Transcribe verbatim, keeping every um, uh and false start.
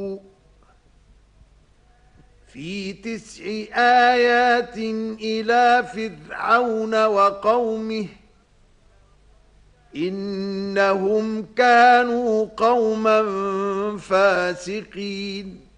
في تسع آيات إلى فرعون وقومه إنهم كانوا قوما فاسقين